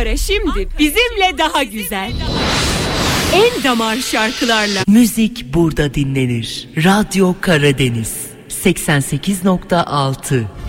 Ankara şimdi bizimle daha güzel. En damar şarkılarla. Müzik burada dinlenir. Radyo Karadeniz 88.6